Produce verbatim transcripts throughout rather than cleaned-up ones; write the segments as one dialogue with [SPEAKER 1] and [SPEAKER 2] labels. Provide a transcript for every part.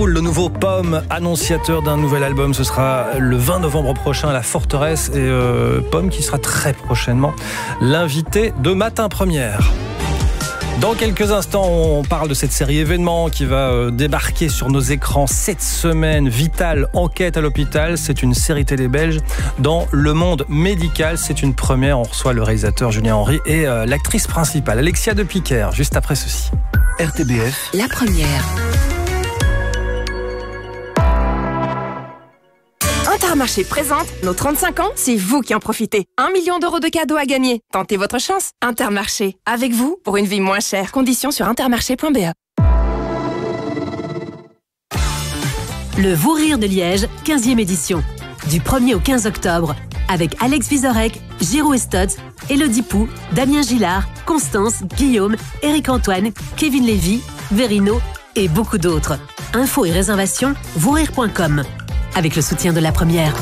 [SPEAKER 1] Le nouveau Pomme, annonciateur d'un nouvel album, ce sera le vingt novembre prochain à la Forteresse. Et euh, Pomme qui sera très prochainement l'invité de Matin Première. Dans quelques instants, on parle de cette série événement qui va euh, débarquer sur nos écrans cette semaine. Vital, enquête à l'hôpital, c'est une série télé belge dans le monde médical. C'est une première, on reçoit le réalisateur Julien Henry et euh, l'actrice principale Alexia de Piquer, juste après ceci.
[SPEAKER 2] R T B F,
[SPEAKER 3] la première. Intermarché présente nos trente-cinq ans, c'est vous qui en profitez. Un million d'euros de cadeaux à gagner. Tentez votre chance. Intermarché, avec vous pour une vie moins chère. Conditions sur intermarché point b e.
[SPEAKER 4] Le Vous Rire de Liège, quinzième édition. Du premier au quinze octobre, avec Alex Vizorek, Giro Estotz, Elodie Pou, Damien Gillard, Constance, Guillaume, Éric Antoine, Kevin Lévy, Verino et beaucoup d'autres. Infos et réservations, vous rire point com. Avec le soutien de la première.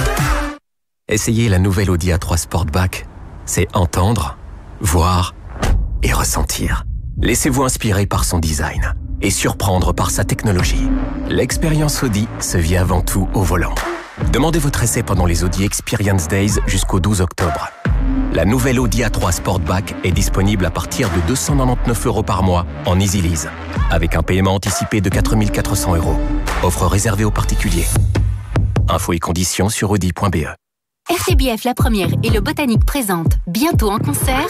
[SPEAKER 2] Essayez la nouvelle Audi A trois Sportback. C'est entendre, voir et ressentir. Laissez-vous inspirer par son design et surprendre par sa technologie. L'expérience Audi se vit avant tout au volant. Demandez votre essai pendant les Audi Experience Days jusqu'au douze octobre. La nouvelle Audi A trois Sportback est disponible à partir de deux cent quatre-vingt-dix-neuf euros par mois en Easy Lease, avec un paiement anticipé de quatre mille quatre cents euros. Offre réservée aux particuliers. Infos et conditions sur audi point b e.
[SPEAKER 5] R T B F La Première et le Botanique présentent bientôt en concert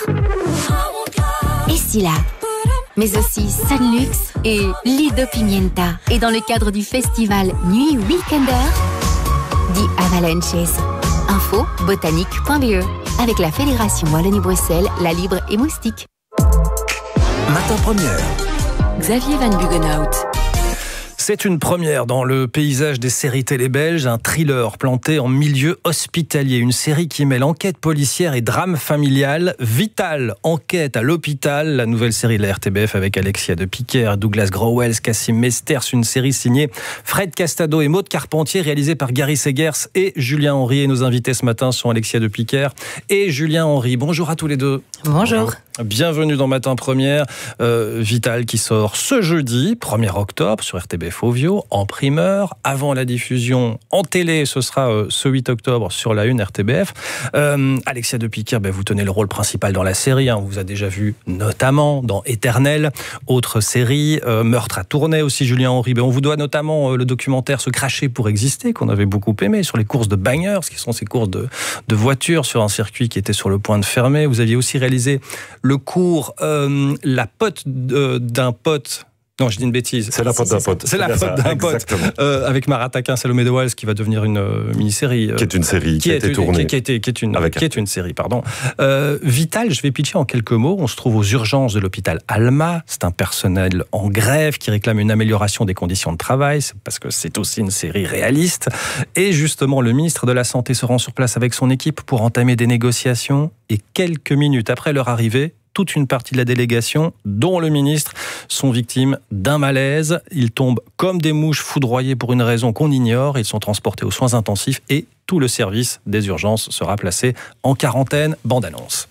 [SPEAKER 5] Esila, mais aussi Sunlux et Lido Pimienta. Et dans le cadre du festival Nuit Weekender, The Avalanches. Info botanique point b e avec la Fédération Wallonie-Bruxelles, La Libre et Moustique.
[SPEAKER 2] Matin Première.
[SPEAKER 3] Xavier Van Bugenhout.
[SPEAKER 1] C'est une première dans le paysage des séries télé belges, un thriller planté en milieu hospitalier. Une série qui mêle enquête policière et drame familial. Vital, enquête à l'hôpital. La nouvelle série de la R T B F avec Alexia de Piquer, Douglas Growells, Cassim Mesters. Une série signée Fred Castado et Maud Carpentier, réalisée par Gary Segers et Julien Henry. Et nos invités ce matin sont Alexia de Piquer et Julien Henry. Bonjour à tous les deux.
[SPEAKER 4] Bonjour.
[SPEAKER 1] Bonjour. Bienvenue dans Matin Première. Euh, Vital qui sort ce jeudi, premier octobre, sur R T B F Ovio, en primeur. Avant la diffusion en télé, ce sera euh, ce huit octobre sur la une R T B F. Euh, Alexia de Piquer, ben, vous tenez le rôle principal dans la série. Hein. On vous a déjà vu notamment dans Éternel, autre série. Euh, Meurtre à Tournai aussi, Julien Henry. Ben, on vous doit notamment euh, le documentaire Se cracher pour exister, qu'on avait beaucoup aimé, sur les courses de bangers, qui sont ces courses de, de voitures sur un circuit qui était sur le point de fermer. Vous aviez aussi réalisé le cours euh, La pote d'un pote. Non, je dis une bêtise.
[SPEAKER 6] C'est la pote d'un pote.
[SPEAKER 1] C'est la pote d'un pote. Euh, avec Marat Taquin, Salomé de Walls, qui va devenir une euh, mini-série. Euh,
[SPEAKER 6] qui est une série qui, qui a été tournée.
[SPEAKER 1] Qui, qui, a été, qui, est une,
[SPEAKER 6] avec
[SPEAKER 1] qui est une série, pardon. Euh, Vital, je vais pitcher en quelques mots. On se trouve aux urgences de l'hôpital Alma. C'est un personnel en grève qui réclame une amélioration des conditions de travail, parce que c'est aussi une série réaliste. Et justement, le ministre de la Santé se rend sur place avec son équipe pour entamer des négociations. Et quelques minutes après leur arrivée, toute une partie de la délégation, dont le ministre, sont victimes d'un malaise. Ils tombent comme des mouches foudroyés pour une raison qu'on ignore. Ils sont transportés aux soins intensifs et tout le service des urgences sera placé en quarantaine. Bande-annonce.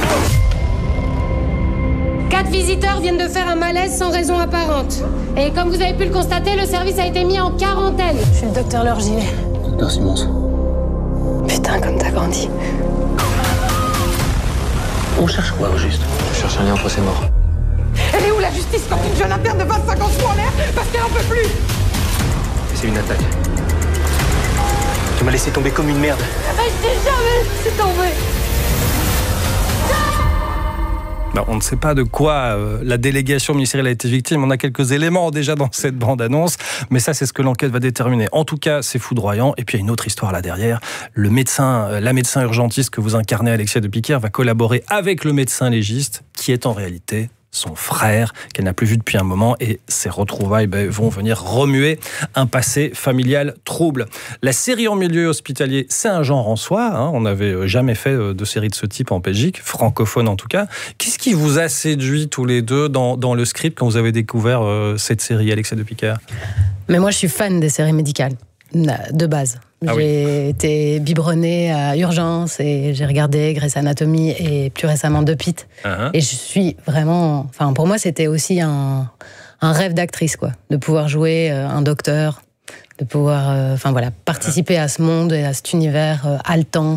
[SPEAKER 7] Quatre visiteurs viennent de faire un malaise sans raison apparente. Et comme vous avez pu le constater, le service a été mis en quarantaine.
[SPEAKER 8] Je suis le docteur Lurginet.
[SPEAKER 9] Docteur Simons.
[SPEAKER 8] Putain, comme t'as grandi.
[SPEAKER 9] On cherche quoi au juste?
[SPEAKER 10] Je cherche un lien entre ces morts.
[SPEAKER 8] Elle est où la justice quand une jeune interne de vingt-cinq ans se fout en l'air parce qu'elle en peut plus?
[SPEAKER 10] C'est une attaque. Tu m'as laissé tomber comme une merde.
[SPEAKER 8] Mais je t'ai jamais laissé tomber.
[SPEAKER 1] Ben, on ne sait pas de quoi euh, la délégation ministérielle a été victime. On a quelques éléments déjà dans cette bande-annonce, mais ça, c'est ce que l'enquête va déterminer. En tout cas, c'est foudroyant. Et puis, il y a une autre histoire là derrière. Le médecin, euh, la médecin urgentiste que vous incarnez, Alexia de Piquer, va collaborer avec le médecin légiste, qui est en réalité son frère, qu'elle n'a plus vu depuis un moment, et ces retrouvailles ben, vont venir remuer un passé familial trouble. La série en milieu hospitalier, c'est un genre en soi, hein. On n'avait jamais fait de série de ce type en Belgique, francophone en tout cas. Qu'est-ce qui vous a séduit tous les deux dans, dans le script quand vous avez découvert euh, cette série, Alexia de Piquer?
[SPEAKER 11] Mais moi, je suis fan des séries médicales, de base.
[SPEAKER 1] Ah
[SPEAKER 11] j'ai
[SPEAKER 1] oui.
[SPEAKER 11] été biberonnée à Urgence et j'ai regardé Grey's Anatomy et plus récemment The Pitt.
[SPEAKER 1] Uh-huh.
[SPEAKER 11] Et je suis vraiment... Enfin, pour moi, c'était aussi un, un rêve d'actrice, quoi, de pouvoir jouer euh, un docteur, de pouvoir, enfin euh, voilà, participer à ce monde et à cet univers euh, haletant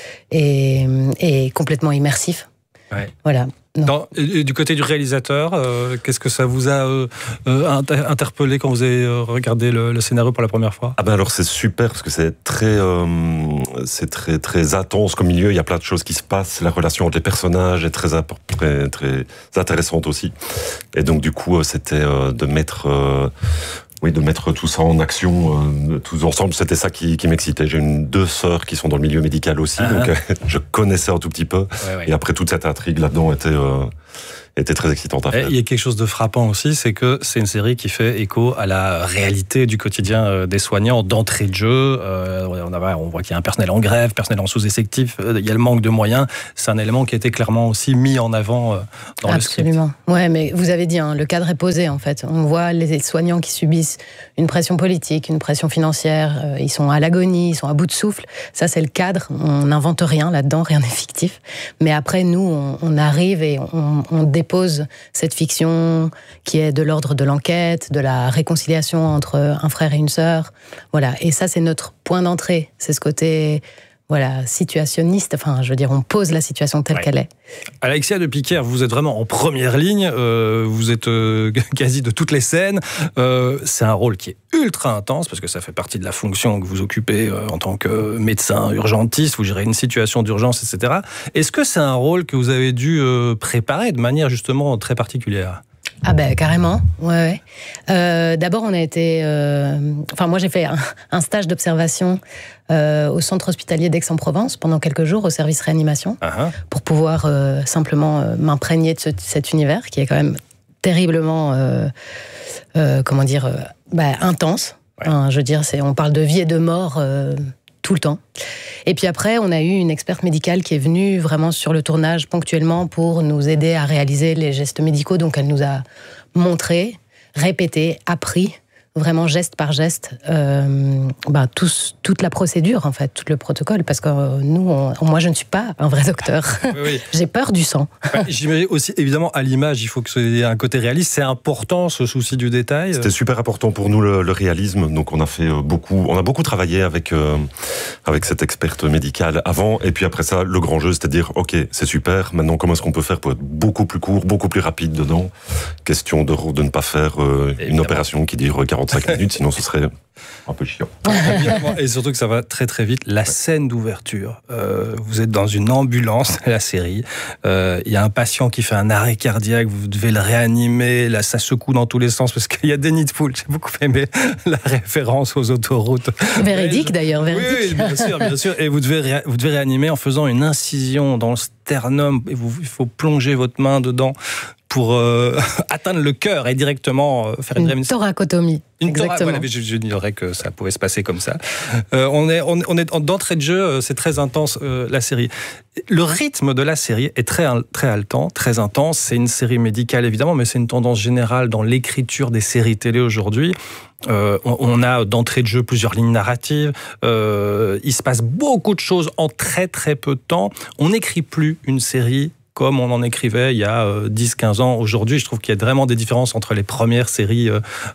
[SPEAKER 11] et, et complètement immersif.
[SPEAKER 1] Ouais.
[SPEAKER 11] Voilà.
[SPEAKER 1] Dans, et du côté du réalisateur, euh, qu'est-ce que ça vous a euh, euh, inter- interpellé quand vous avez euh, regardé le, le scénario pour la première fois?
[SPEAKER 6] Ah ben alors c'est super parce que c'est très, euh, c'est très très intense comme milieu. Il y a plein de choses qui se passent. La relation entre les personnages est très très, très intéressante aussi. Et donc du coup c'était euh, de mettre euh, Oui, de mettre tout ça en action, euh, tous ensemble, c'était ça qui, qui m'excitait. J'ai une, deux sœurs qui sont dans le milieu médical aussi, ah donc euh, je connaissais un tout petit peu. Ouais, ouais. Et après, toute cette intrigue là-dedans était, euh, était très excitante à faire.
[SPEAKER 1] Et il y a quelque chose de frappant aussi, c'est que c'est une série qui fait écho à la réalité du quotidien des soignants d'entrée de jeu. Euh, on, a, on voit qu'il y a un personnel en grève, personnel en sous-effectif, euh, il y a le manque de moyens. C'est un élément qui a été clairement aussi mis en avant euh, dans
[SPEAKER 11] Absolument.
[SPEAKER 1] le script.
[SPEAKER 11] Absolument. Ouais, mais vous avez dit, hein, le cadre est posé en fait. On voit les soignants qui subissent une pression politique, une pression financière, euh, ils sont à l'agonie, ils sont à bout de souffle. Ça, c'est le cadre. On n'invente rien là-dedans, rien n'est fictif. Mais après, nous, on, on arrive et on, on dépose cette fiction qui est de l'ordre de l'enquête, de la réconciliation entre un frère et une sœur. Voilà. Et ça, c'est notre point d'entrée. C'est ce côté, voilà, situationniste. Enfin, je veux dire, on pose la situation telle ouais. qu'elle est.
[SPEAKER 1] Alexia de Piquer, vous êtes vraiment en première ligne. Euh, vous êtes euh, quasi de toutes les scènes. Euh, c'est un rôle qui est ultra intense parce que ça fait partie de la fonction que vous occupez euh, en tant que médecin urgentiste. Vous gérez une situation d'urgence, et cetera. Est-ce que c'est un rôle que vous avez dû euh, préparer de manière justement très particulière ?
[SPEAKER 11] Ah ben carrément, ouais. ouais. Euh, d'abord, on a été, euh... enfin moi j'ai fait un, un stage d'observation euh, au centre hospitalier d'Aix-en-Provence pendant quelques jours au service réanimation uh-huh. pour pouvoir euh, simplement euh, m'imprégner de ce, cet univers qui est quand même terriblement, euh, euh, comment dire, euh, bah, intense. Ouais. Hein, je veux dire, c'est, on parle de vie et de mort. Euh, tout le temps. Et puis après, on a eu une experte médicale qui est venue vraiment sur le tournage ponctuellement pour nous aider à réaliser les gestes médicaux. Donc elle nous a montré, répété, appris, vraiment geste par geste, euh, bah, tous, toute la procédure, en fait, tout le protocole. Parce que euh, nous, on, moi, je ne suis pas un vrai docteur. Oui, oui. J'ai peur du sang.
[SPEAKER 1] Ouais, j'imagine aussi, évidemment, à l'image, il faut que ce ait un côté réaliste. C'est important, ce souci du détail.
[SPEAKER 6] C'était super important pour nous, le, le réalisme. Donc, on a fait beaucoup, on a beaucoup travaillé avec, euh, avec cette experte médicale avant. Et puis après ça, le grand jeu, c'était de dire, OK, c'est super. Maintenant, comment est-ce qu'on peut faire pour être beaucoup plus court, beaucoup plus rapide dedans? Question de, de ne pas faire euh, une opération qui dure quarante quarante-cinq minutes, sinon ce serait un peu chiant.
[SPEAKER 1] Et surtout que ça va très très vite. La scène d'ouverture, euh, vous êtes dans une ambulance, la série, il euh, y a un patient qui fait un arrêt cardiaque, vous devez le réanimer, là ça secoue dans tous les sens parce qu'il y a des nids de poules. J'ai beaucoup aimé la référence aux autoroutes.
[SPEAKER 11] Véridique d'ailleurs, véridique.
[SPEAKER 1] Oui, oui, bien sûr, bien sûr. Et vous devez, ré- vous devez réanimer en faisant une incision dans le sternum, et vous, il faut plonger votre main dedans pour euh, atteindre le cœur et directement euh, faire une,
[SPEAKER 11] une thoracotomie.
[SPEAKER 1] Une
[SPEAKER 11] Exactement.
[SPEAKER 1] Voilà, je, je ignorais que ça pouvait se passer comme ça. Euh, on est, on, on est d'entrée de jeu, c'est très intense euh, la série. Le rythme de la série est très, très haletant, très intense. C'est une série médicale évidemment, mais c'est une tendance générale dans l'écriture des séries télé aujourd'hui. Euh, on, on a d'entrée de jeu plusieurs lignes narratives. Euh, il se passe beaucoup de choses en très très peu de temps. On n'écrit plus une série comme on en écrivait il y a dix quinze ans. Aujourd'hui, je trouve qu'il y a vraiment des différences entre les premières séries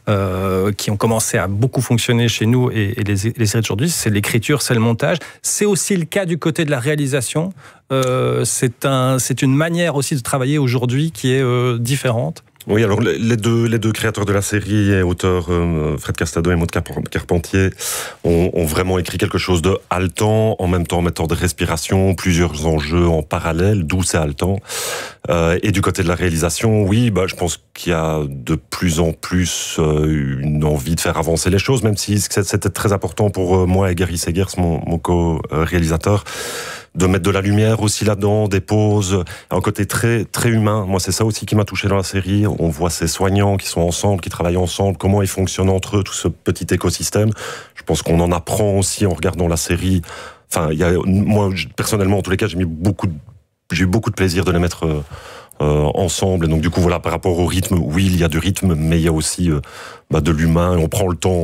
[SPEAKER 1] euh, qui ont commencé à beaucoup fonctionner chez nous et, et les, les séries d'aujourd'hui. C'est l'écriture, c'est le montage. C'est aussi le cas du côté de la réalisation. Euh, c'est, un, c'est une manière aussi de travailler aujourd'hui qui est euh, différente.
[SPEAKER 6] Oui, alors les deux, les deux créateurs de la série et auteurs, euh, Fred Castado et Maud Carpentier, ont, ont vraiment écrit quelque chose de haletant, en même temps mettant des respirations, plusieurs enjeux en parallèle, d'où c'est haletant. Euh, et du côté de la réalisation, oui, bah, je pense qu'il y a de plus en plus euh, une envie de faire avancer les choses, même si c'était très important pour moi et Gary Segers, mon, mon co-réalisateur, de mettre de la lumière aussi là-dedans, des pauses, un côté très très humain. Moi, c'est ça aussi qui m'a touché dans la série. On voit ces soignants qui sont ensemble, qui travaillent ensemble, comment ils fonctionnent entre eux, tout ce petit écosystème. Je pense qu'on en apprend aussi en regardant la série. Enfin, il y a, moi, personnellement, en tous les cas, j'ai mis beaucoup de, j'ai eu beaucoup de plaisir de les mettre euh, euh, ensemble. Et donc, du coup, voilà, par rapport au rythme, oui, il y a du rythme, mais il y a aussi euh, bah, de l'humain. Et on prend le temps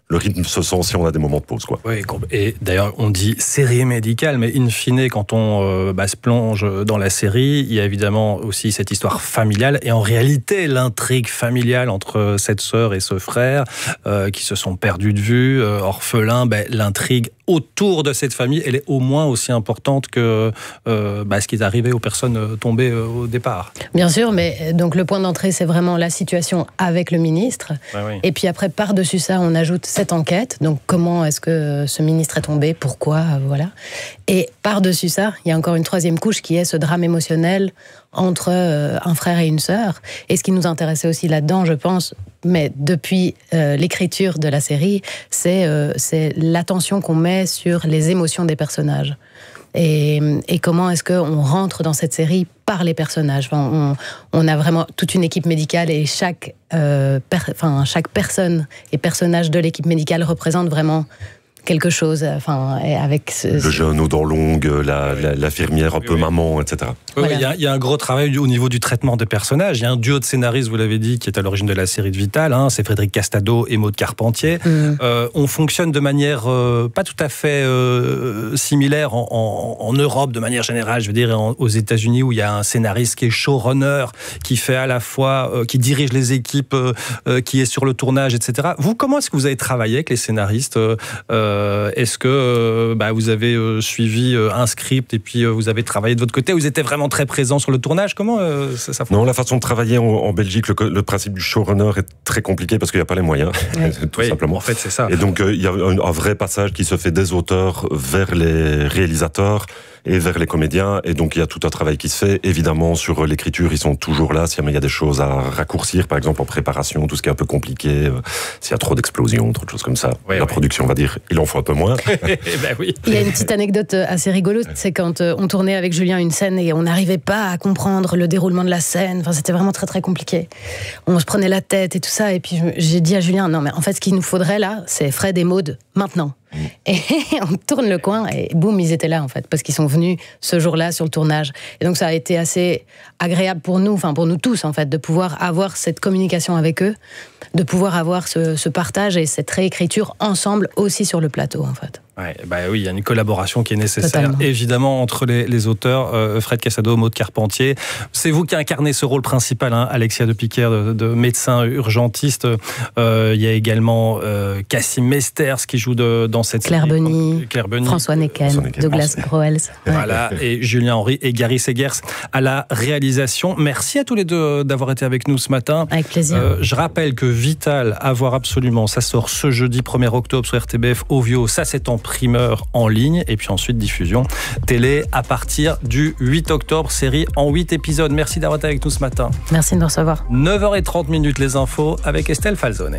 [SPEAKER 6] le rythme se sent si on a des moments de pause, quoi.
[SPEAKER 1] Oui, et d'ailleurs, on dit série médicale, mais in fine, quand on euh, bah, se plonge dans la série, il y a évidemment aussi cette histoire familiale, et en réalité, l'intrigue familiale entre cette sœur et ce frère, euh, qui se sont perdus de vue, euh, orphelins, bah, l'intrigue autour de cette famille, elle est au moins aussi importante que euh, bah, ce qui est arrivé aux personnes tombées euh, au départ.
[SPEAKER 11] Bien sûr, mais donc le point d'entrée, c'est vraiment la situation avec le ministre.
[SPEAKER 1] Ah oui.
[SPEAKER 11] Et puis après, par-dessus ça, on ajoute cette enquête. Donc comment est-ce que ce ministre est tombé, pourquoi, voilà. Et par-dessus ça, il y a encore une troisième couche qui est ce drame émotionnel entre euh, un frère et une sœur. Et ce qui nous intéressait aussi là-dedans, je pense, mais depuis euh, l'écriture de la série, c'est, euh, c'est l'attention qu'on met sur les émotions des personnages. Et, et comment est-ce qu'on rentre dans cette série par les personnages. Enfin, on, on a vraiment toute une équipe médicale et chaque, euh, per, enfin, chaque personne et personnage de l'équipe médicale représente vraiment quelque chose, enfin, avec ce,
[SPEAKER 6] le jeune aux dents longues, la, la, l'infirmière un peu oui, maman, et cetera.
[SPEAKER 1] Oui, voilà. il, y a, il y a un gros travail au niveau du traitement des personnages. Il y a un duo de scénaristes, vous l'avez dit, qui est à l'origine de la série de Vital. Hein, c'est Frédéric Castado et Maud Carpentier. Mm. Euh, on fonctionne de manière euh, pas tout à fait euh, similaire en, en, en Europe, de manière générale. Je veux dire, en, aux États-Unis, où il y a un scénariste qui est showrunner, qui fait à la fois, euh, qui dirige les équipes, euh, qui est sur le tournage, et cetera. Vous, comment est-ce que vous avez travaillé avec les scénaristes euh, Est-ce que euh, bah, vous avez euh, suivi euh, un script et puis euh, vous avez travaillé de votre côté? Vous étiez vraiment très présent sur le tournage? Comment euh, ça, ça fonctionne?
[SPEAKER 6] Non, la façon de travailler en, en Belgique, le, le principe du showrunner est très compliqué parce qu'il n'y a pas les moyens, ouais. tout
[SPEAKER 1] oui,
[SPEAKER 6] simplement.
[SPEAKER 1] En fait, c'est ça.
[SPEAKER 6] Et donc, euh, il y a un, un vrai passage qui se fait des auteurs vers les réalisateurs et vers les comédiens. Et donc, il y a tout un travail qui se fait. Évidemment, sur l'écriture, ils sont toujours là. Si il y a des choses à raccourcir, par exemple en préparation, tout ce qui est un peu compliqué, euh, s'il y a trop d'explosions, trop de choses comme ça. Oui, la oui. production, on va dire, il en faut un peu moins.
[SPEAKER 1] ben oui.
[SPEAKER 11] Il y a une petite anecdote assez rigolote, c'est quand on tournait avec Julien une scène et on n'arrivait pas à comprendre le déroulement de la scène. Enfin, c'était vraiment très très compliqué. On se prenait la tête et tout ça. Et puis j'ai dit à Julien, non mais en fait, ce qu'il nous faudrait là, c'est Fred et Maud maintenant. Et on tourne le coin et boum, ils étaient là en fait, parce qu'ils sont venus ce jour-là sur le tournage. Et donc ça a été assez agréable pour nous, enfin pour nous tous en fait, de pouvoir avoir cette communication avec eux, de pouvoir avoir ce, ce partage et cette réécriture ensemble aussi sur le plateau en fait.
[SPEAKER 1] Ouais, bah oui, il y a une collaboration qui est nécessaire,
[SPEAKER 11] Totalement.
[SPEAKER 1] Évidemment, entre les, les auteurs, euh, Fred Castado, Maud Carpentier. C'est vous qui incarnez ce rôle principal, hein, Alexia de Piquer, de, de médecin urgentiste. Euh, il y a également euh, Cassim Mesters qui joue de, dans cette
[SPEAKER 11] Claire
[SPEAKER 1] série.
[SPEAKER 11] Bonny,
[SPEAKER 1] Claire Bonny,
[SPEAKER 11] François Necken, François Necken Douglas Groels.
[SPEAKER 1] Voilà, et Julien Henry et Gary Segers à la réalisation. Merci à tous les deux d'avoir été avec nous ce matin.
[SPEAKER 11] Avec plaisir.
[SPEAKER 1] Euh, je rappelle que Vital, à voir absolument, ça sort ce jeudi premier octobre sur R T B F Ovio. Ça, c'est en primeur en ligne et puis ensuite diffusion télé à partir du huit octobre, série en huit épisodes. Merci d'avoir été avec nous ce matin.
[SPEAKER 11] Merci de nous recevoir.
[SPEAKER 1] neuf heures trente les infos avec Estelle Falzone.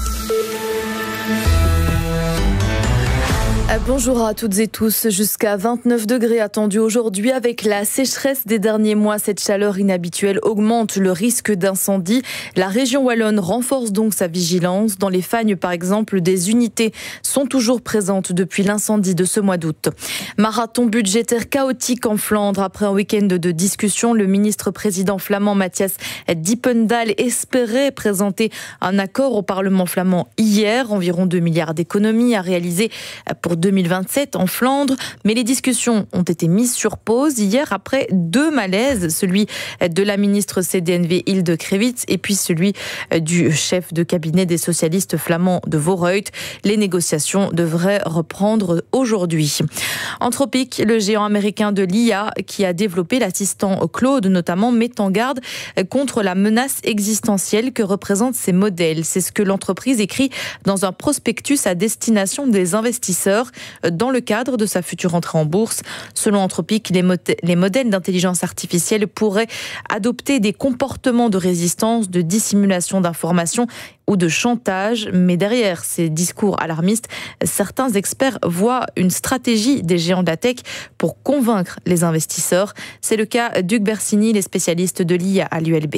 [SPEAKER 12] Bonjour à toutes et tous. Jusqu'à vingt-neuf degrés attendus aujourd'hui. Avec la sécheresse des derniers mois, cette chaleur inhabituelle augmente le risque d'incendie. La région wallonne renforce donc sa vigilance. Dans les Fagnes, par exemple, des unités sont toujours présentes depuis l'incendie de ce mois d'août. Marathon budgétaire chaotique en Flandre. Après un week-end de discussion, le ministre-président flamand Matthias Dippendal espérait présenter un accord au Parlement flamand hier. Environ deux milliards d'économies à réaliser pour deux mille vingt-sept en Flandre, mais les discussions ont été mises sur pause hier après deux malaises, celui de la ministre C D N V Hilde Krevits et puis celui du chef de cabinet des socialistes flamands de Voorhout. Les négociations devraient reprendre aujourd'hui. Anthropic, le géant américain de l'I A qui a développé l'assistant Claude notamment, met en garde contre la menace existentielle que représentent ces modèles. C'est ce que l'entreprise écrit dans un prospectus à destination des investisseurs dans le cadre de sa future entrée en bourse. Selon Anthropic, les, mod- les modèles d'intelligence artificielle pourraient adopter des comportements de résistance, de dissimulation d'informations ou de chantage. Mais derrière ces discours alarmistes, certains experts voient une stratégie des géants de la tech pour convaincre les investisseurs. C'est le cas d'Hugues Bersini, les spécialistes de l'I A à l'U L B.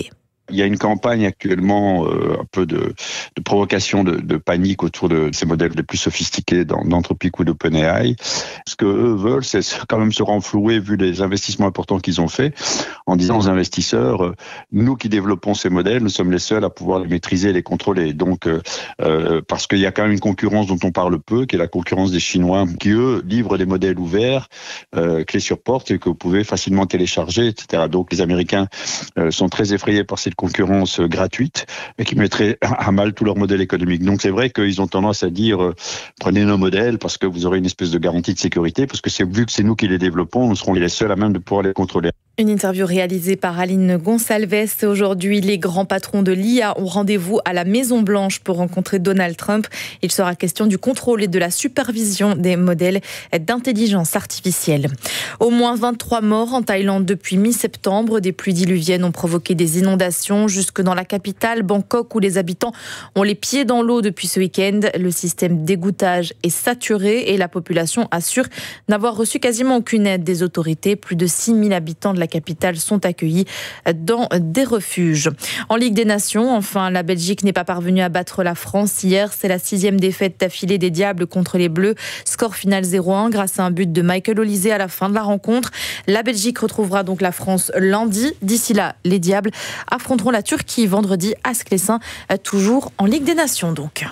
[SPEAKER 13] Il y a une campagne actuellement, euh, un peu de, de provocation, de, de panique autour de ces modèles les plus sophistiqués d'Anthropic ou d'OpenAI. Ce que eux veulent, c'est quand même se renflouer vu les investissements importants qu'ils ont faits, en disant aux investisseurs, euh, nous qui développons ces modèles, nous sommes les seuls à pouvoir les maîtriser, les contrôler. Donc, euh, euh, parce qu'il y a quand même une concurrence dont on parle peu, qui est la concurrence des Chinois, qui eux livrent des modèles ouverts, euh, clés sur porte, et que vous pouvez facilement télécharger, et cetera. Donc, les Américains euh, sont très effrayés par cette concurrence gratuite et qui mettrait à mal tout leur modèle économique. Donc c'est vrai qu'ils ont tendance à dire euh, prenez nos modèles parce que vous aurez une espèce de garantie de sécurité, parce que c'est vu que c'est nous qui les développons, nous serons les seuls à même de pouvoir les contrôler.
[SPEAKER 12] Une interview réalisée par Aline Gonçalves. Aujourd'hui, les grands patrons de l'I A ont rendez-vous à la Maison-Blanche pour rencontrer Donald Trump. Il sera question du contrôle et de la supervision des modèles d'intelligence artificielle. Au moins vingt-trois morts en Thaïlande depuis mi-septembre. Des pluies diluviennes ont provoqué des inondations jusque dans la capitale, Bangkok, où les habitants ont les pieds dans l'eau depuis ce week-end. Le système d'égouttage est saturé et la population assure n'avoir reçu quasiment aucune aide des autorités. Plus de six mille habitants de la capitale sont accueillis dans des refuges. En Ligue des Nations, enfin, la Belgique n'est pas parvenue à battre la France hier. C'est la sixième défaite d'affilée des Diables contre les Bleus. Score final zéro un grâce à un but de Michael Olise à la fin de la rencontre. La Belgique retrouvera donc la France lundi. D'ici là, les Diables affronteront la Turquie vendredi à Sclessin, toujours en Ligue des Nations donc.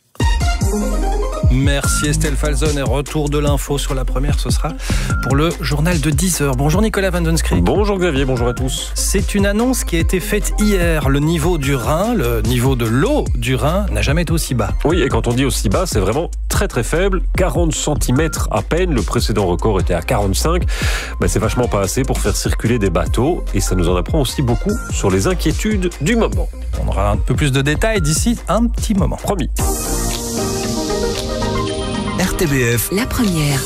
[SPEAKER 1] Merci Estelle Falzon et retour de l'info sur la première, ce sera pour le journal de dix heures. Bonjour Nicolas Van Den Skrik.
[SPEAKER 14] Bonjour Xavier, bonjour à tous.
[SPEAKER 1] C'est une annonce qui a été faite hier. Le niveau du Rhin, le niveau de l'eau du Rhin n'a jamais été aussi bas.
[SPEAKER 14] Oui, et quand on dit aussi bas, c'est vraiment très très faible, quarante centimètres à peine. Le précédent record était à quarante-cinq. Ben, c'est vachement pas assez pour faire circuler des bateaux et ça nous en apprend aussi beaucoup sur les inquiétudes du moment.
[SPEAKER 1] On aura un peu plus de détails d'ici un petit moment.
[SPEAKER 14] Promis.
[SPEAKER 15] R T B F,
[SPEAKER 4] la première.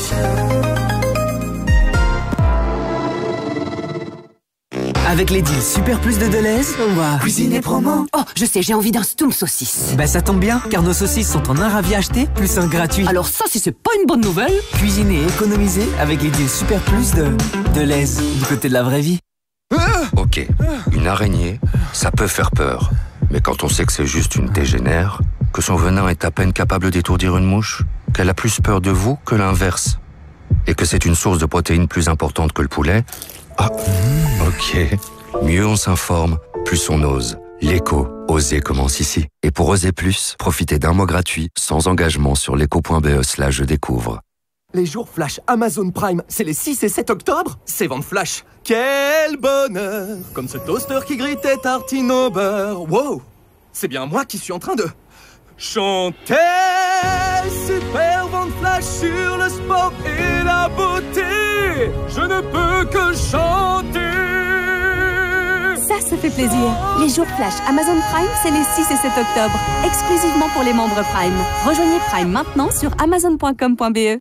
[SPEAKER 15] Avec les deals Super Plus de Deleuze, on va cuisiner promo.
[SPEAKER 16] Oh, je sais, j'ai envie d'un stoum saucisse.
[SPEAKER 15] Bah ça tombe bien, car nos saucisses sont en un ravi acheté, plus un gratuit.
[SPEAKER 16] Alors ça, si c'est pas une bonne nouvelle.
[SPEAKER 15] Cuisiner et économiser avec les deals Super Plus de Deleuze, du côté de la vraie vie.
[SPEAKER 17] Ok, une araignée, ça peut faire peur. Mais quand on sait que c'est juste une tégénère, que son venin est à peine capable d'étourdir une mouche, qu'elle a plus peur de vous que l'inverse, et que c'est une source de protéines plus importante que le poulet, ah, ok. Mieux on s'informe, plus on ose. L'écho, oser commence ici. Et pour oser plus, profitez d'un mois gratuit, sans engagement sur l'écho point b e slash je découvre.
[SPEAKER 18] Les jours flash Amazon Prime, c'est les six et sept octobre. C'est vente flash. Quel bonheur! Comme ce toaster qui grille tes tartines au beurre. Wow! C'est bien moi qui suis en train de chanter. Super vente flash sur le sport et la beauté. Je ne peux que chanter.
[SPEAKER 19] Ça, ça fait plaisir. Les jours flash Amazon Prime, c'est les six et sept octobre. Exclusivement pour les membres Prime. Rejoignez Prime maintenant sur amazon point com point b e.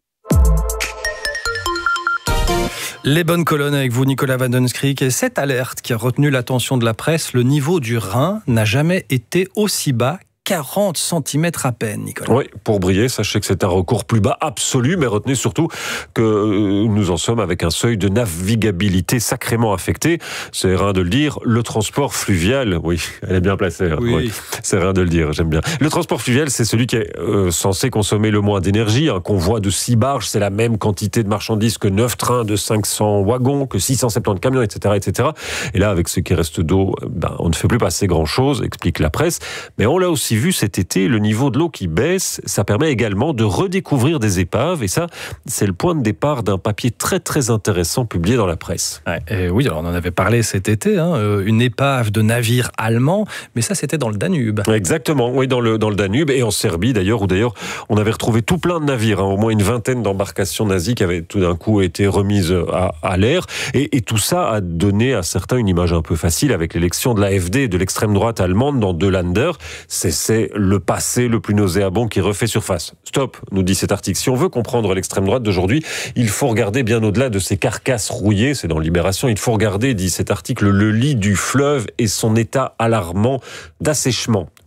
[SPEAKER 1] Les bonnes colonnes avec vous, Nicolas Van Den Skrik. Et cette alerte qui a retenu l'attention de la presse, le niveau du Rhin n'a jamais été aussi bas. quarante centimètres à peine, Nicolas.
[SPEAKER 14] Oui, pour briller, sachez que c'est un recours plus bas absolu, mais retenez surtout que nous en sommes avec un seuil de navigabilité sacrément affecté. C'est rien de le dire. Le transport fluvial, oui, elle est bien placée. Hein, oui. Oui, c'est rien de le dire, j'aime bien. Le transport fluvial, c'est celui qui est euh, censé consommer le moins d'énergie. Un convoi de six barges, c'est la même quantité de marchandises que neuf trains de cinq cents wagons, que six cent soixante-dix camions, et cetera, et cetera. Et là, avec ce qui reste d'eau, ben, on ne fait plus passer grand-chose, explique la presse. Mais on l'a aussi vu cet été, le niveau de l'eau qui baisse, ça permet également de redécouvrir des épaves, et ça, c'est le point de départ d'un papier très très intéressant publié dans la presse.
[SPEAKER 1] Ouais, et oui, alors on en avait parlé cet été, hein, une épave de navire allemand, mais ça c'était dans le Danube.
[SPEAKER 14] Exactement, oui, dans le, dans le Danube, et en Serbie d'ailleurs, où d'ailleurs on avait retrouvé tout plein de navires, hein, au moins une vingtaine d'embarcations nazies qui avaient tout d'un coup été remises à, à l'air, et, et tout ça a donné à certains une image un peu facile avec l'élection de l'A F D, de l'extrême droite allemande dans deux Länder. C'est, c'est le passé le plus nauséabond qui refait surface. Stop, nous dit cet article. Si on veut comprendre l'extrême droite d'aujourd'hui, il faut regarder bien au-delà de ces carcasses rouillées, c'est dans Libération, il faut regarder, dit cet article, le lit du fleuve et son état alarmant d'assèchement.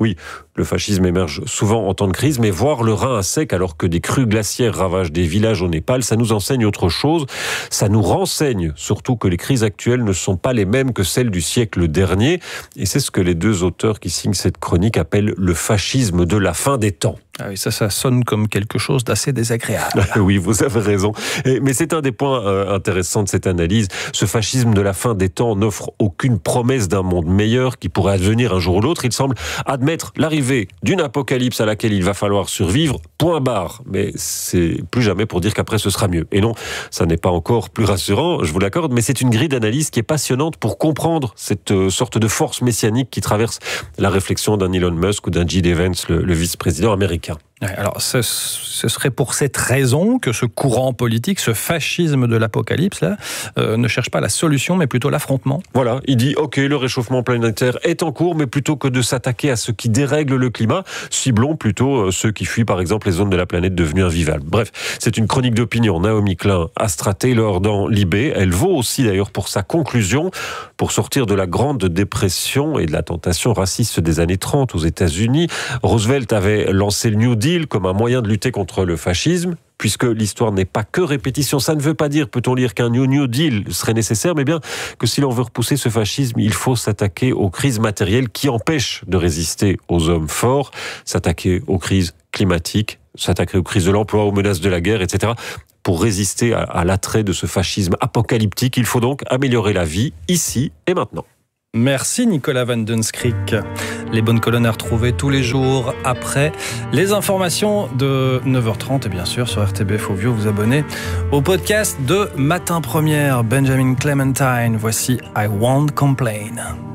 [SPEAKER 14] Oui, le fascisme émerge souvent en temps de crise, mais voir le Rhin à sec alors que des crues glaciaires ravagent des villages au Népal, ça nous enseigne autre chose. Ça nous renseigne surtout que les crises actuelles ne sont pas les mêmes que celles du siècle dernier. Et c'est ce que les deux auteurs qui signent cette chronique appellent le fascisme de la fin des temps.
[SPEAKER 1] Ah oui, ça, ça sonne comme quelque chose d'assez désagréable.
[SPEAKER 14] Oui, vous avez raison. Mais c'est un des points intéressants de cette analyse. Ce fascisme de la fin des temps n'offre aucune promesse d'un monde meilleur qui pourrait advenir un jour ou l'autre. Il semble admettre l'arrivée d'une apocalypse à laquelle il va falloir survivre, point barre. Mais c'est plus jamais pour dire qu'après ce sera mieux. Et non, ça n'est pas encore plus rassurant, je vous l'accorde, mais c'est une grille d'analyse qui est passionnante pour comprendre cette sorte de force messianique qui traverse la réflexion d'un Elon Musk ou d'un J D Vance, le, le vice-président américain.
[SPEAKER 1] Alors, ce, ce serait pour cette raison que ce courant politique, ce fascisme de l'apocalypse, là, euh, ne cherche pas la solution, mais plutôt l'affrontement.
[SPEAKER 14] Voilà, il dit, ok, le réchauffement planétaire est en cours, mais plutôt que de s'attaquer à ce qui dérègle le climat, ciblons plutôt ceux qui fuient, par exemple, les zones de la planète devenues invivables. Bref, c'est une chronique d'opinion. Naomi Klein, Astra Taylor dans Libé. Elle vaut aussi, d'ailleurs, pour sa conclusion, pour sortir de la grande dépression et de la tentation raciste des années trente aux États-Unis. Roosevelt avait lancé le New Deal comme un moyen de lutter contre le fascisme, puisque l'histoire n'est pas que répétition. Ça ne veut pas dire, peut-on lire, qu'un New New Deal serait nécessaire, mais bien que si l'on veut repousser ce fascisme, il faut s'attaquer aux crises matérielles qui empêchent de résister aux hommes forts, s'attaquer aux crises climatiques, s'attaquer aux crises de l'emploi, aux menaces de la guerre, et cetera. Pour résister à, à l'attrait de ce fascisme apocalyptique, il faut donc améliorer la vie, ici et maintenant.
[SPEAKER 1] Merci Nicolas Van Den Skrik. Les bonnes colonnes à retrouver tous les jours après les informations de neuf heures trente et bien sûr sur R T B F Ovio, vous abonnez au podcast de Matin Première. Benjamin Clementine, voici I Won't Complain.